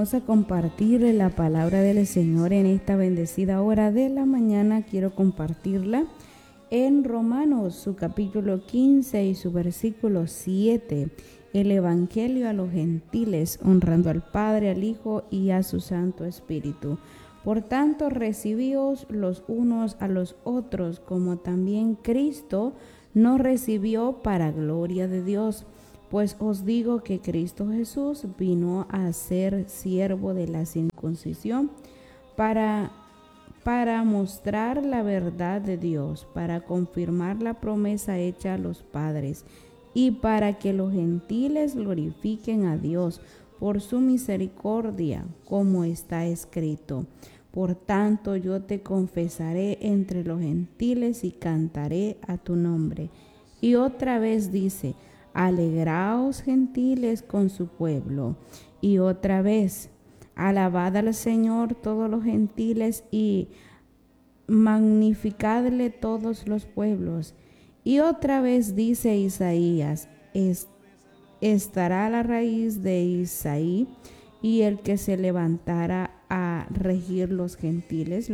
Vamos a compartir la palabra del Señor en esta bendecida hora de la mañana. Quiero compartirla en Romanos, su capítulo 15 y su versículo 7. El Evangelio a los gentiles, honrando al Padre, al Hijo y a su Santo Espíritu. Por tanto, recibíos los unos a los otros, como también Cristo nos recibió para gloria de Dios. Pues os digo que Cristo Jesús vino a ser siervo de la circuncisión para mostrar la verdad de Dios, para confirmar la promesa hecha a los padres y para que los gentiles glorifiquen a Dios por su misericordia, como está escrito. Por tanto, yo te confesaré entre los gentiles y cantaré a tu nombre. Y otra vez dice: alegraos gentiles con su pueblo. Y otra vez: alabad al Señor todos los gentiles y magnificadle todos los pueblos. Y otra vez dice Isaías: estará la raíz de Isaí y el que se levantara a regir los gentiles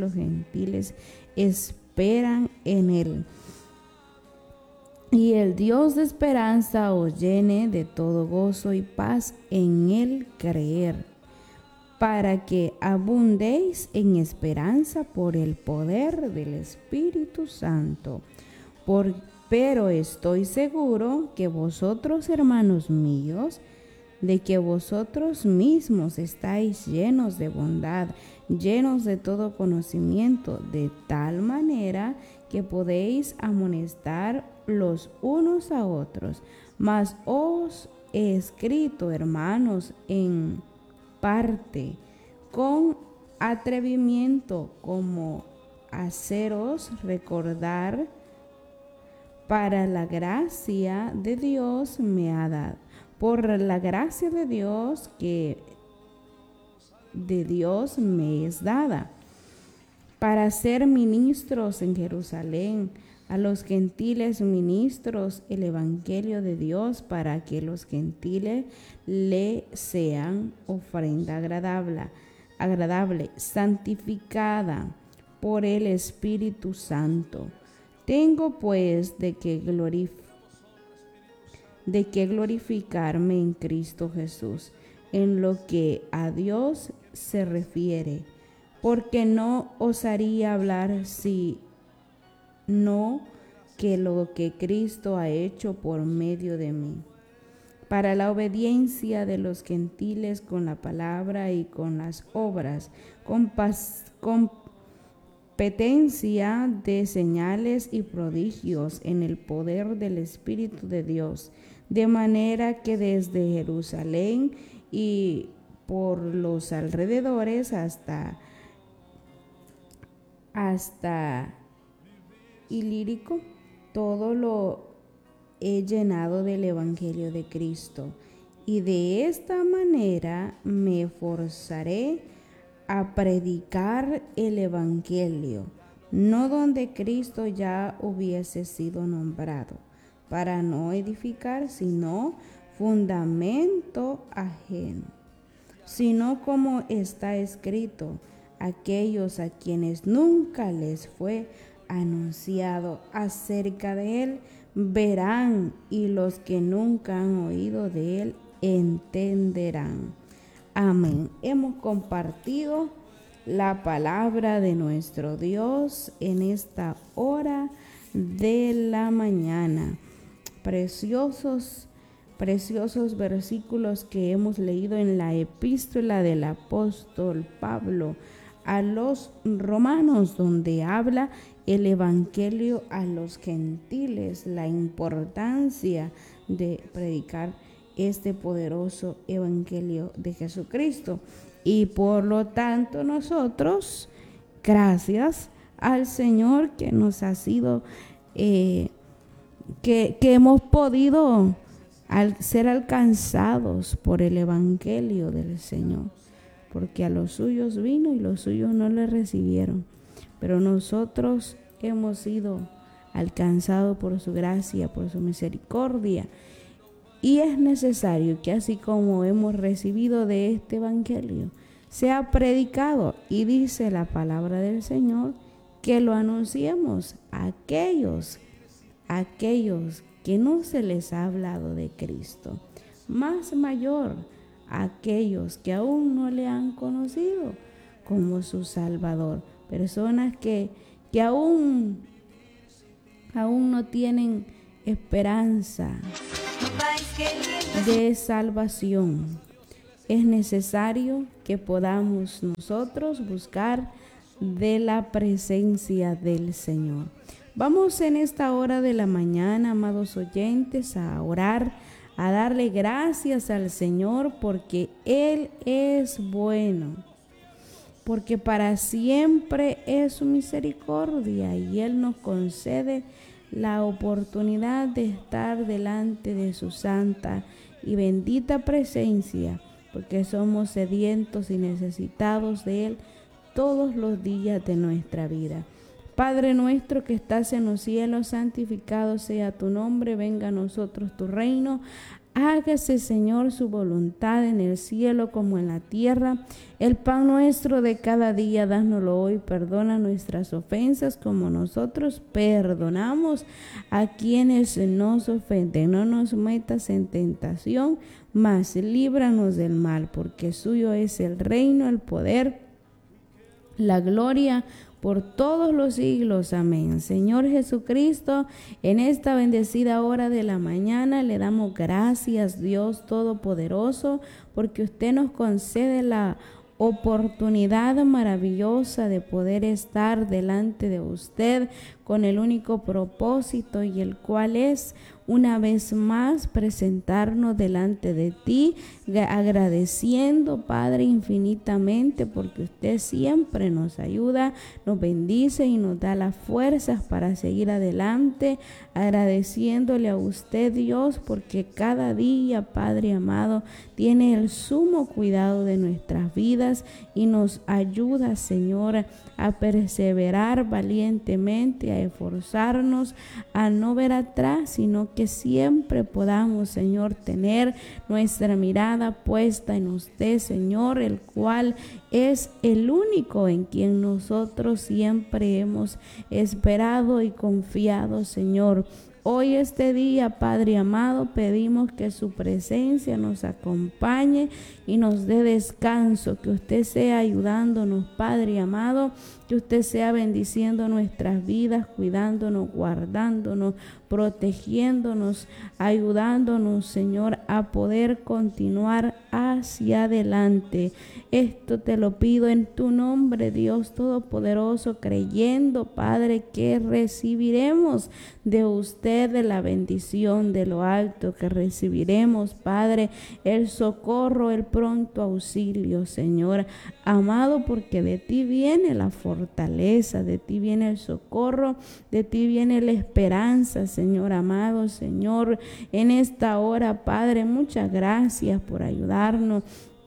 esperan en él. Y el Dios de esperanza os llene de todo gozo y paz en él creer, para que abundéis en esperanza por el poder del Espíritu Santo. Pero estoy seguro que vosotros, hermanos míos, de que vosotros mismos estáis llenos de bondad, llenos de todo conocimiento, de tal manera que podéis amonestar los unos a otros. Mas os he escrito, hermanos, en parte, con atrevimiento, como haceros recordar para la gracia de Dios me ha dado. Por la gracia de Dios que de Dios me es dada, para ser ministros en Jerusalén, a los gentiles ministros el evangelio de Dios, para que los gentiles le sean ofrenda agradable, santificada por el Espíritu Santo. Tengo pues de qué glorificarme en Cristo Jesús, en lo que a Dios se refiere, porque no osaría hablar si no que lo que Cristo ha hecho por medio de mí, para la obediencia de los gentiles con la palabra y con las obras, competencia de señales y prodigios en el poder del Espíritu de Dios, de manera que desde Jerusalén y por los alrededores hasta Ilírico, todo lo he llenado del Evangelio de Cristo, y de esta manera me forzaré a predicar el Evangelio, no donde Cristo ya hubiese sido nombrado, para no edificar sino fundamento ajeno, sino como está escrito: aquellos a quienes nunca les fue anunciado acerca de él verán, y los que nunca han oído de él entenderán. Amén. Hemos compartido la palabra de nuestro Dios en esta hora de la mañana. Preciosos versículos que hemos leído en la epístola del apóstol Pablo a los romanos, donde habla el evangelio a los gentiles, la importancia de predicar este poderoso evangelio de Jesucristo. Y por lo tanto nosotros, gracias al Señor que nos ha sido, que hemos podido ser alcanzados por el evangelio del Señor, porque a los suyos vino y los suyos no le recibieron, pero nosotros hemos sido alcanzados por su gracia, por su misericordia, Y es necesario que así como hemos recibido de este evangelio, sea predicado, y dice la palabra del Señor, que lo anunciemos a aquellos que no se les ha hablado de Cristo. Más mayor, a aquellos que aún no le han conocido como su Salvador. Personas que aún no tienen esperanza de salvación. Es necesario que podamos nosotros buscar de la presencia del Señor. Vamos en esta hora de la mañana, amados oyentes, a orar, a darle gracias al Señor porque Él es bueno, porque para siempre es su misericordia y Él nos concede la oportunidad de estar delante de su santa y bendita presencia, porque somos sedientos y necesitados de Él todos los días de nuestra vida. Padre nuestro que estás en los cielos, santificado sea tu nombre, venga a nosotros tu reino. Hágase, Señor, su voluntad en el cielo como en la tierra. El pan nuestro de cada día, dánoslo hoy. Perdona nuestras ofensas como nosotros perdonamos a quienes nos ofenden. No nos metas en tentación, mas líbranos del mal, porque suyo es el reino, el poder, la gloria, por todos los siglos. Amén. Señor Jesucristo, en esta bendecida hora de la mañana le damos gracias, Dios Todopoderoso, porque usted nos concede la oportunidad maravillosa de poder estar delante de usted con el único propósito y el cual es una vez más presentarnos delante de ti, agradeciendo, Padre, infinitamente, porque usted siempre nos ayuda, nos bendice y nos da las fuerzas para seguir adelante, agradeciéndole a usted, Dios, porque cada día, Padre amado, tiene el sumo cuidado de nuestras vidas y nos ayuda, Señor, a perseverar valientemente, a esforzarnos, a no ver atrás, sino que siempre podamos, Señor, tener nuestra mirada puesta en usted, Señor, el cual es el único en quien nosotros siempre hemos esperado y confiado, Señor. Hoy este día, Padre amado, pedimos que su presencia nos acompañe y nos dé descanso, que usted sea ayudándonos, Padre amado, que usted sea bendiciendo nuestras vidas, cuidándonos, guardándonos, protegiéndonos, ayudándonos, Señor, a poder continuar hacia adelante. Esto te lo pido en tu nombre, Dios Todopoderoso, creyendo, Padre, que recibiremos de usted la bendición de lo alto, que recibiremos, Padre, el socorro, el pronto auxilio, Señor amado, porque de ti viene la fortaleza, de ti viene el socorro, de ti viene la esperanza, Señor amado. Señor, en esta hora, Padre, muchas gracias por ayudarnos.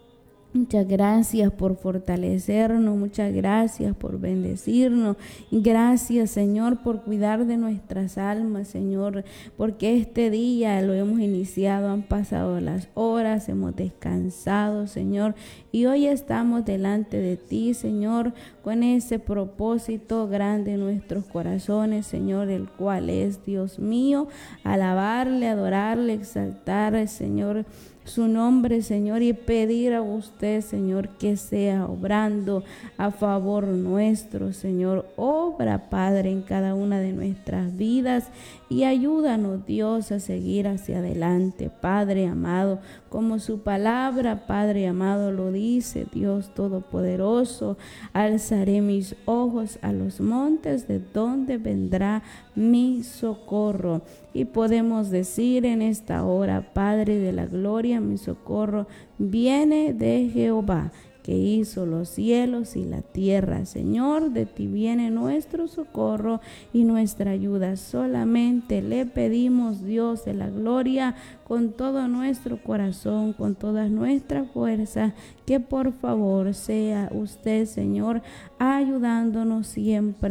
Muchas gracias por fortalecernos, muchas gracias por bendecirnos. Gracias, Señor, por cuidar de nuestras almas, Señor, porque este día lo hemos iniciado, han pasado las horas, hemos descansado, Señor, y hoy estamos delante de ti, Señor, con ese propósito grande en nuestros corazones, Señor, el cual es, Dios mío, alabarle, adorarle, exaltar, Señor, su nombre, Señor, y pedir a usted, Señor, que sea obrando a favor nuestro, Señor. Obra, Padre, en cada una de nuestras vidas y ayúdanos, Dios, a seguir hacia adelante, Padre amado, como su palabra, Padre amado, lo dice, Dios Todopoderoso. Alzaré mis ojos a los montes, de donde vendrá mi socorro. Y podemos decir en esta hora, Padre de la gloria, mi socorro viene de Jehová, que hizo los cielos y la tierra. Señor, de ti viene nuestro socorro y nuestra ayuda. Solamente le pedimos, Dios de la gloria, con todo nuestro corazón, con todas nuestras fuerzas, que por favor sea usted, Señor, ayudándonos siempre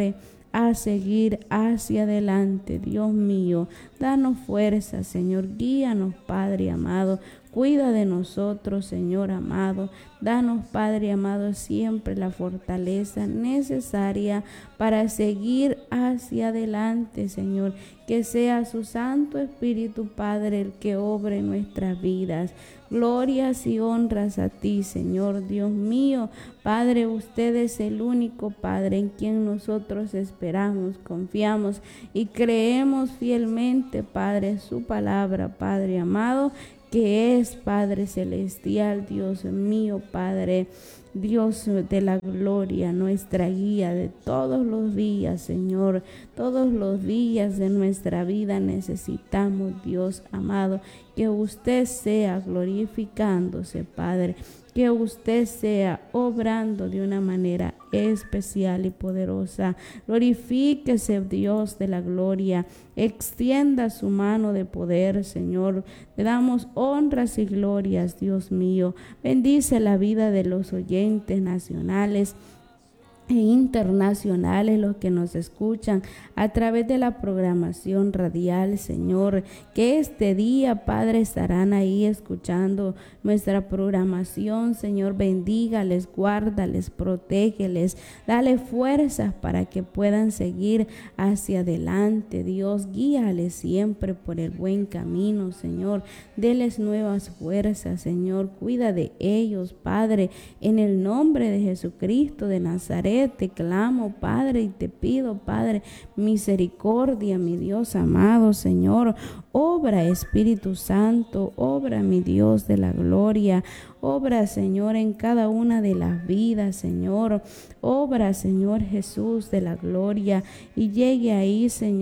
a seguir hacia adelante. Dios mío, danos fuerza, Señor, guíanos, Padre amado. Cuida de nosotros, Señor amado. Danos, Padre amado, siempre la fortaleza necesaria para seguir hacia adelante, Señor. Que sea su Santo Espíritu, Padre, el que obre en nuestras vidas. Glorias y honras a ti, Señor Dios mío. Padre, usted es el único Padre en quien nosotros esperamos, confiamos y creemos fielmente, Padre, su palabra, Padre amado, que es Padre celestial, Dios mío, Padre, Dios de la gloria, nuestra guía de todos los días, Señor. Todos los días de nuestra vida necesitamos, Dios amado, que usted sea glorificándose, Padre, que usted sea obrando de una manera especial y poderosa. Glorifíquese, Dios de la gloria. Extienda su mano de poder, Señor. Le damos honras y glorias, Dios mío. Bendice la vida de los oyentes nacionales e internacionales, los que nos escuchan a través de la programación radial, Señor, que este día, Padre, estarán ahí escuchando nuestra programación. Señor, bendígales, guárdales, protégeles, dale fuerzas para que puedan seguir hacia adelante. Dios, guíales siempre por el buen camino, Señor. Deles nuevas fuerzas, Señor. Cuida de ellos, Padre, en el nombre de Jesucristo de Nazaret. Te clamo, Padre, y te pido, Padre, misericordia, mi Dios amado, Señor. Obra, Espíritu Santo, obra, mi Dios de la gloria. Obra, Señor, en cada una de las vidas, Señor. Obra, Señor Jesús de la gloria, y llegue ahí, Señor,